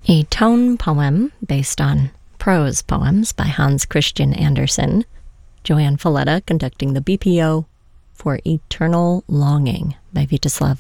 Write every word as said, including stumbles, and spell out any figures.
A tone poem based on prose poems by Hans Christian Andersen. Joanne Falletta conducting the B P O for Eternal Longing by Vítězslav